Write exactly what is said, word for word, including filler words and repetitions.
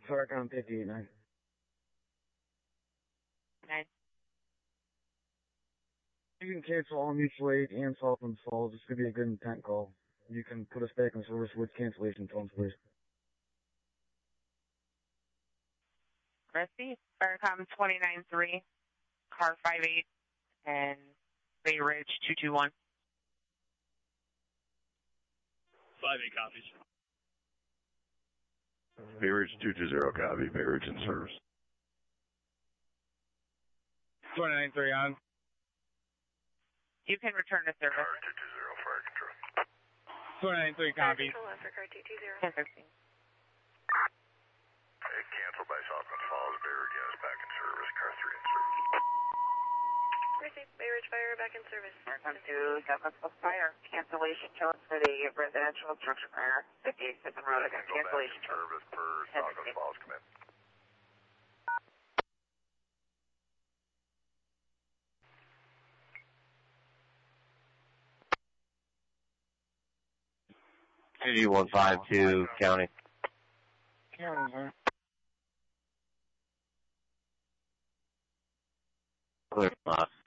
Farcom fifty-eight nine. Nine. You can cancel all mutual aid and Sullivan's Falls. This could be a good intent call. You can put us back in service with cancellation tones, please. Christy, Farcom twenty-nine three, car five eight, and Bay Ridge two two one. five eight copies. Bay Ridge two two zero, copy. Bay Ridge in service. twenty-nine three on. You can return to service. Car two two zero, fire control. twenty-nine three copy. Control for car two two zero. ten fifteen. Hey, canceled by Sullivan's Falls. Bay Ridge units back in service. Car three in service. Received. Bay Ridge Fire back in service. Farcom two, Douglas Fire. Cancellation tones for the residential structure fire. fifty-eight Stephen Road. Again, cancellation tones. Service per Sullivan's Falls. Come in. City one five two, county. County, huh? Clear spot.